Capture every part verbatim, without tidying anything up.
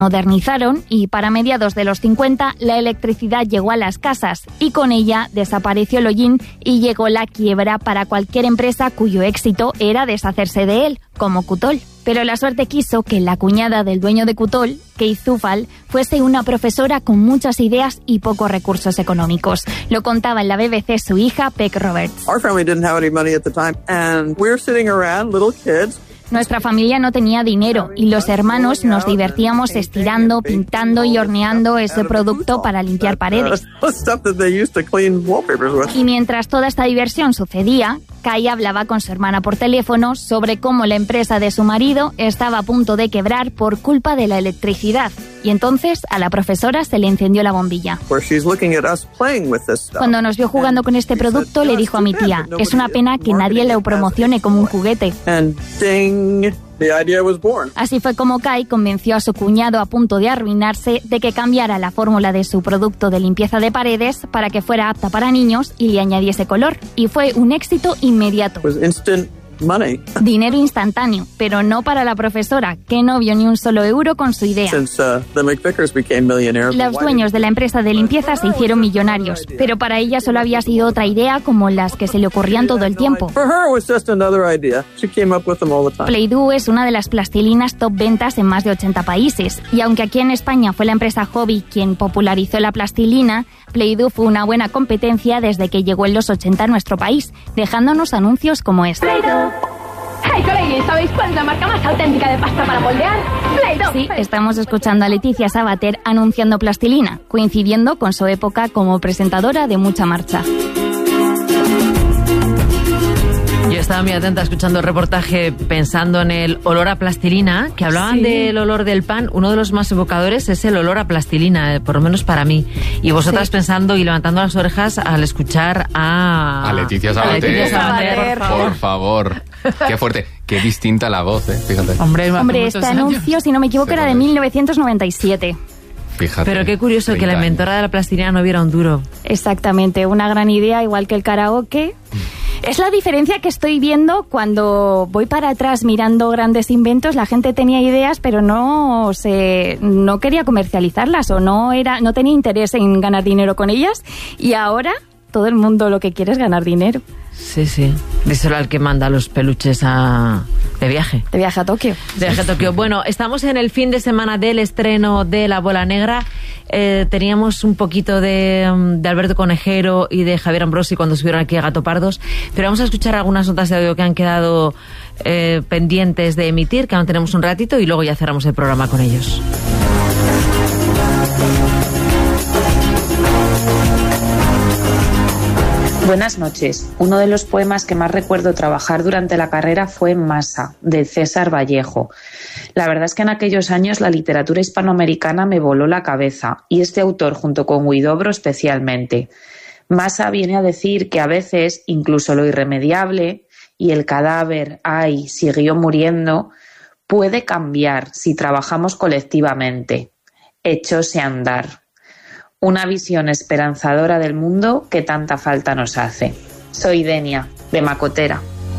modernizaron y para mediados de los cincuenta la electricidad llegó a las casas y con ella desapareció el hollín y llegó la quiebra para cualquier empresa cuyo éxito era deshacerse de él, como Cutol. Pero la suerte quiso que la cuñada del dueño de Cutol, Kate Zufall, fuese una profesora con muchas ideas y pocos recursos económicos. Lo contaba en la B B C su hija, Peg Roberts. Our family didn't have any money at the time, and we're sitting around, little kids. Nuestra familia no tenía dinero y los hermanos nos divertíamos estirando, pintando y horneando ese producto para limpiar paredes. Y mientras toda esta diversión sucedía, Kai hablaba con su hermana por teléfono sobre cómo la empresa de su marido estaba a punto de quebrar por culpa de la electricidad. Y entonces a la profesora se le encendió la bombilla. Cuando nos vio jugando con este producto, le dijo a mi tía, es una pena que nadie lo promocione como un juguete. Así fue como Kai convenció a su cuñado a punto de arruinarse de que cambiara la fórmula de su producto de limpieza de paredes para que fuera apta para niños y le añadiese color. Y fue un éxito inmediato. Money. Dinero instantáneo, pero no para la profesora, que no vio ni un solo euro con su idea. Since, uh, the McVickers became millionaires, los dueños de la empresa de limpieza se hicieron millonarios, pero para ella solo había sido otra idea como las que se le ocurrían todo el tiempo. Play-Doh es una de las plastilinas top ventas en más de ochenta países, y aunque aquí en España fue la empresa Hobby quien popularizó la plastilina, Play-Doh fue una buena competencia desde que llegó en los ochenta a nuestro país, dejándonos anuncios como este. Play-Doh. ¡Hey, coleguis! ¿Sabéis cuál es la marca más auténtica de pasta para moldear? Play-Doh. Sí, estamos escuchando a Leticia Sabater anunciando plastilina, coincidiendo con su época como presentadora de Mucha Marcha. Yo estaba muy atenta escuchando el reportaje pensando en el olor a plastilina, que hablaban sí. del olor del pan. Uno de los más evocadores es el olor a plastilina, por lo menos para mí. Y vosotras sí. pensando y levantando las orejas al escuchar a... A Leticia Sabater. A Leticia Sabater, por favor. Por favor. Qué fuerte. Qué distinta la voz, ¿eh? Fíjate. Hombre, Hombre este años. anuncio, si no me equivoco, sí, era de mil novecientos noventa y siete. Fíjate. Pero qué curioso que la inventora de la plastilina no viera un duro. Exactamente. Una gran idea, igual que el karaoke. Es la diferencia que estoy viendo cuando voy para atrás mirando grandes inventos. La gente tenía ideas, pero no se, no quería comercializarlas o no era, no tenía interés en ganar dinero con ellas. Y ahora todo el mundo lo que quiere es ganar dinero. Sí, sí. Díselo al que manda los peluches a... de viaje. De viaje a Tokio. De viaje a Tokio. Bueno, estamos en el fin de semana del estreno de La Bola Negra. Eh, teníamos un poquito de, de Alberto Conejero y de Javier Ambrosi cuando subieron aquí a Gato Pardos, pero vamos a escuchar algunas notas de audio que han quedado eh, pendientes de emitir, que aún tenemos un ratito, y luego ya cerramos el programa con ellos. Buenas noches. Uno de los poemas que más recuerdo trabajar durante la carrera fue Masa, de César Vallejo. La verdad es que en aquellos años la literatura hispanoamericana me voló la cabeza, y este autor junto con Huidobro especialmente. Masa viene a decir que a veces incluso lo irremediable y el cadáver, ay, siguió muriendo, puede cambiar si trabajamos colectivamente. Echóse a andar. Una visión esperanzadora del mundo que tanta falta nos hace. Soy Denia, de Macotera.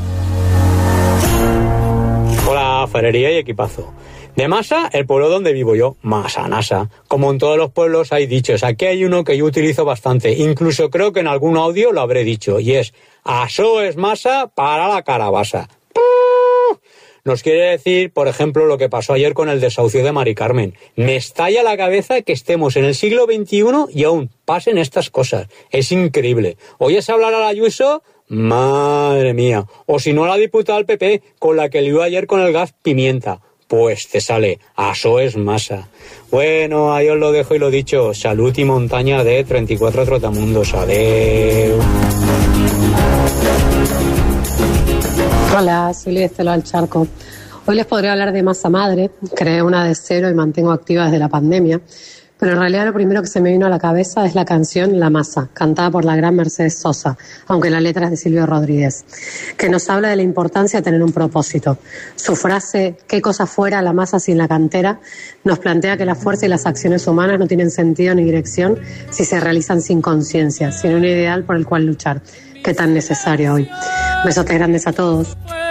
Hola, ferrería y equipazo. De Masa, el pueblo donde vivo yo, Masa, Nasa. Como en todos los pueblos hay dichos, aquí hay uno que yo utilizo bastante. Incluso creo que en algún audio lo habré dicho, y es: asó es masa para la carabasa. Nos quiere decir, por ejemplo, lo que pasó ayer con el desahucio de Mari Carmen. Me estalla la cabeza que estemos en el siglo veintiuno y aún pasen estas cosas. Es increíble. ¿Oyes hablar a la Ayuso? Madre mía. O si no, a la diputada del P P, con la que lió ayer con el gas pimienta. Pues te sale, asó es masa. Bueno, ahí os lo dejo y lo dicho. Salud y montaña de treinta y cuatro trotamundos. Adeu. Hola, soy Lidia Estela del Charco. Hoy les podría hablar de masa madre. Creé una de cero y mantengo activa desde la pandemia. Pero en realidad lo primero que se me vino a la cabeza es la canción La Masa, cantada por la gran Mercedes Sosa, aunque la letra es de Silvio Rodríguez, que nos habla de la importancia de tener un propósito. Su frase, ¿qué cosa fuera la masa sin la cantera?, nos plantea que la fuerza y las acciones humanas no tienen sentido ni dirección si se realizan sin conciencia, sin un ideal por el cual luchar. Qué tan necesario hoy. Besotes grandes a todos.